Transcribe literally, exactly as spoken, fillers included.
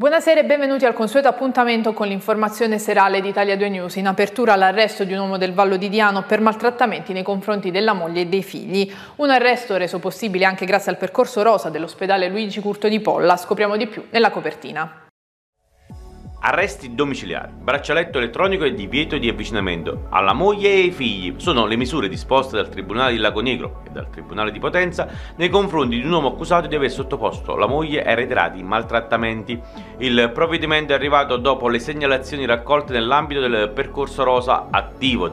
Buonasera e benvenuti al consueto appuntamento con l'informazione serale di Italia due News. In apertura l'arresto di un uomo del Vallo di Diano per maltrattamenti nei confronti della moglie e dei figli. Un arresto reso possibile anche grazie al percorso rosa dell'ospedale Luigi Curto di Polla. Scopriamo di più nella copertina. Arresti domiciliari, braccialetto elettronico e divieto di avvicinamento alla moglie e ai figli sono le misure disposte dal Tribunale di Lago Negro e dal Tribunale di Potenza nei confronti di un uomo accusato di aver sottoposto la moglie a reiterati maltrattamenti. Il provvedimento è arrivato dopo le segnalazioni raccolte nell'ambito del percorso rosa attivo